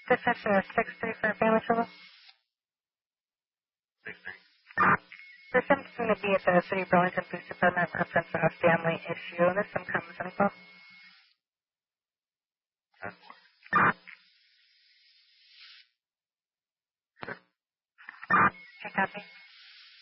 This is 6-3 for family trouble. 6-3. This is going to be at the City of Burlington Police Department reference a family issue. This some comes info. 10-4. Okay, copy.